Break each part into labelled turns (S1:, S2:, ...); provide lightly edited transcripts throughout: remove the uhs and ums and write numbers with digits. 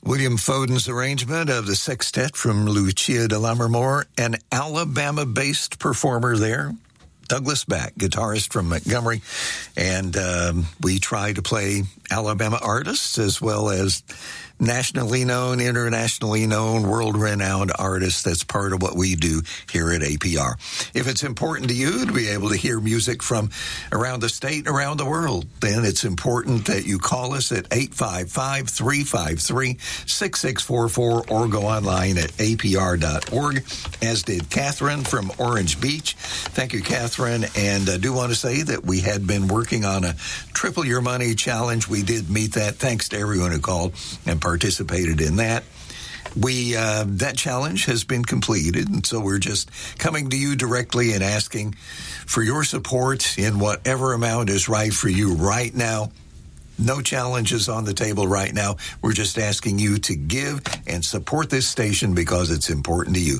S1: William Foden's arrangement of the sextet from Lucia de Lammermoor, an Alabama-based performer there. Douglas Back, guitarist from Montgomery, and we try to play Alabama artists as well as nationally known, internationally known, world-renowned artists. That's part of what we do here at APR. If it's important to you to be able to hear music from around the state and around the world, then it's important that you call us at 855-353-6644 or go online at apr.org, as did Catherine from Orange Beach. Thank you, Catherine. And I do want to say that we had been working on a Triple Your Money challenge. We did meet that. Thanks to everyone who called and participated in that. That challenge has been completed, and so we're just coming to you directly and asking for your support in whatever amount is right for you right now. No challenges on the table right now. We're just asking you to give and support this station because it's important to you.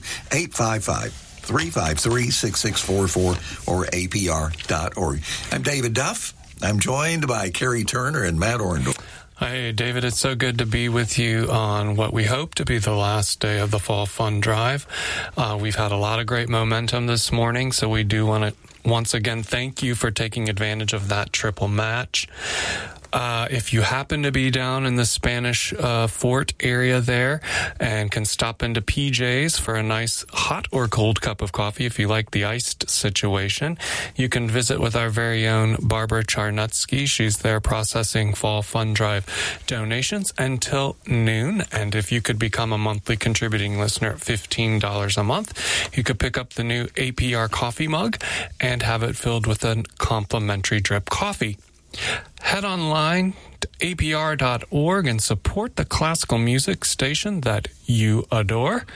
S1: 855-353-6644 or apr.org. I'm David Duff. I'm joined by Kerry Turner and Matt Orndorff.
S2: Hey, David, it's so good to be with you on what we hope to be the last day of the Fall Fun Drive. We've had a lot of great momentum this morning, so we do want to once again thank you for taking advantage of that triple match. If you happen to be down in the Spanish Fort area there and can stop into PJ's for a nice hot or cold cup of coffee, if you like the iced situation, you can visit with our very own Barbara Charnutsky. She's there processing Fall Fun Drive donations until noon. And if you could become a monthly contributing listener at $15 a month, you could pick up the new APR coffee mug and have it filled with a complimentary drip coffee. Head online to apr.org and support the classical music station that you adore.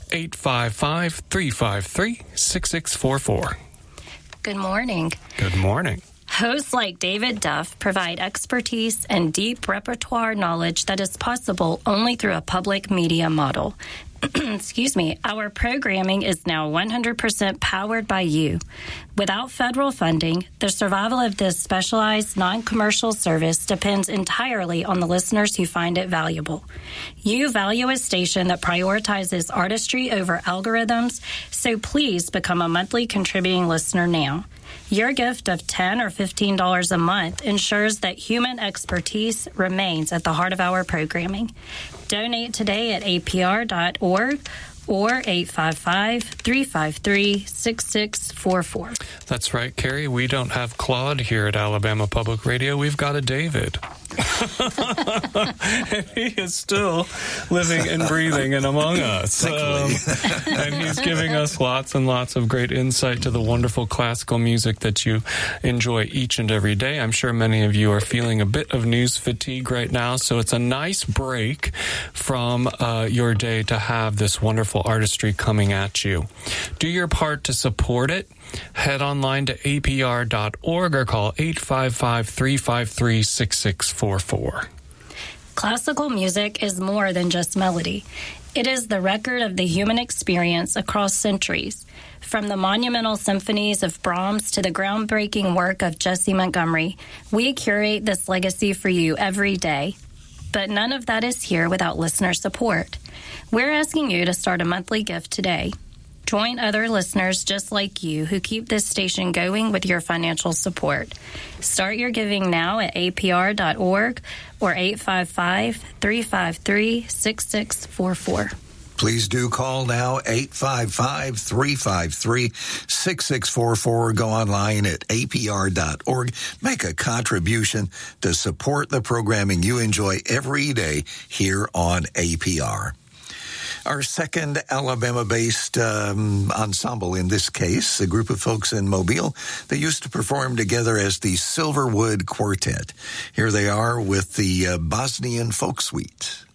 S2: 855-353-6644.
S3: Good morning.
S2: Good morning.
S3: Hosts like David Duff provide expertise and deep repertoire knowledge that is possible only through a public media model. Excuse me. Our programming is now 100% powered by you. Without federal funding, the survival of this specialized, non-commercial service depends entirely on the listeners who find it valuable. You value a station that prioritizes artistry over algorithms, so please become a monthly contributing listener now. Your gift of $10 or $15 a month ensures that human expertise remains at the heart of our programming. Donate today at apr.org or 855-353-6644.
S2: That's right, Carrie. We don't have Claude here at Alabama Public Radio. We've got a David. And he is still living and breathing and among us. And he's giving us lots and lots of great insight to the wonderful classical music that you enjoy each and every day. I'm sure many of you are feeling a bit of news fatigue right now, so it's a nice break from your day to have this wonderful artistry coming at you. Do your part to support it. Head online to apr.org or call 855-353-6644.
S3: Classical music is more than just melody. It is the record of the human experience across centuries. From the monumental symphonies of Brahms to the groundbreaking work of Jessie Montgomery, we curate this legacy for you every day. But none of that is here without listener support. We're asking you to start a monthly gift today. Join other listeners just like you who keep this station going with your financial support. Start your giving now at apr.org or 855-353-6644.
S1: Please do call now, 855-353-6644. Go online at apr.org. Make a contribution to support the programming you enjoy every day here on APR. Our second Alabama-based ensemble, in this case, a group of folks in Mobile that used to perform together as the Silverwood Quartet. Here they are with the Bosnian Folk Suite.